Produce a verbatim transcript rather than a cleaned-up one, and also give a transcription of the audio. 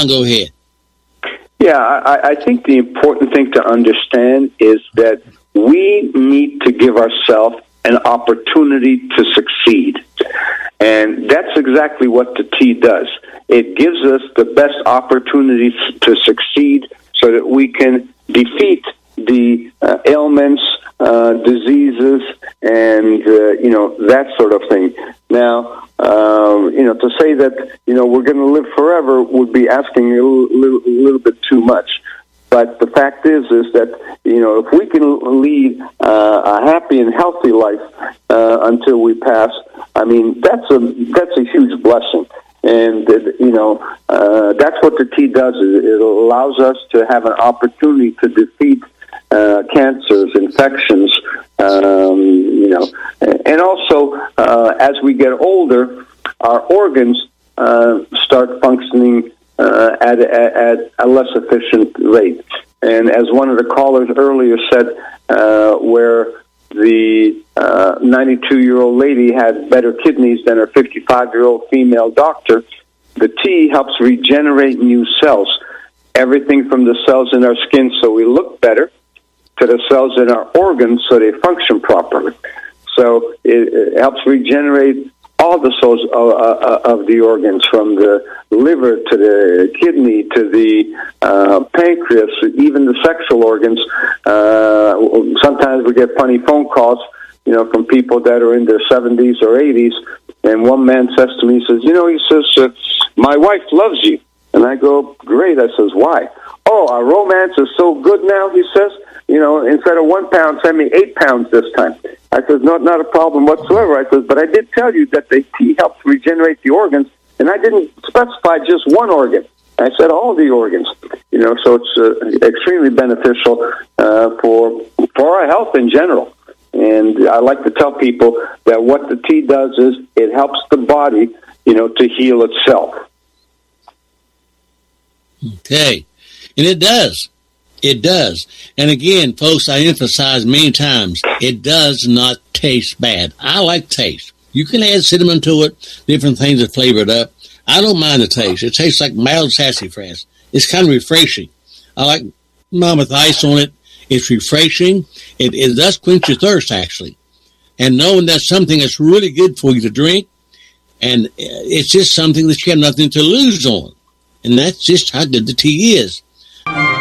on, go ahead. Yeah, I, I think the important thing to understand is that we need to give ourselves an opportunity to succeed. And that's exactly what the tea does. It gives us the best opportunity to succeed so that we can defeat the uh, ailments, uh, diseases, and, uh, you know, that sort of thing. Now, uh, you know, to say that, you know, we're going to live forever would be asking a little, little, little bit too much. But the fact is, is that, you know, if we can lead uh, a happy and healthy life uh, until we pass, I mean, that's a that's a huge blessing. And, uh, you know, uh, that's what the tea does. Is it allows us to have an opportunity to defeat uh, cancers, infections, um, you know. And also, uh, as we get older, our organs uh, start functioning Uh, at, at, at a less efficient rate. And as one of the callers earlier said, uh, where the uh, ninety-two-year-old lady had better kidneys than her fifty-five-year-old female doctor, the tea helps regenerate new cells. Everything from the cells in our skin so we look better to the cells in our organs so they function properly. So it, it helps regenerate all the cells of, uh, of the organs, from the liver to the kidney to the uh, pancreas, even the sexual organs. Uh, sometimes we get funny phone calls, you know, from people that are in their seventies or eighties, and one man says to me, he says, you know, he says, uh, my wife loves you. And I go, great. I says, why? Oh, our romance is so good now, he says. You know, instead of one pound, send me eight pounds this time. I said, no, not a problem whatsoever. I said, but I did tell you that the tea helps regenerate the organs, and I didn't specify just one organ. I said all the organs. You know, so it's uh, extremely beneficial uh, for for our health in general. And I like to tell people that what the tea does is it helps the body, you know, to heal itself. Okay, and it does. It does. And again, folks, I emphasize many times, it does not taste bad. I like taste. You can add cinnamon to it, different things that flavor it up. I don't mind the taste. It tastes like mild sassafras. It's kind of refreshing. I like mine with ice on it. It's refreshing. It, it does quench your thirst, actually. And knowing that's something that's really good for you to drink, and it's just something that you have nothing to lose on. And that's just how good the tea is.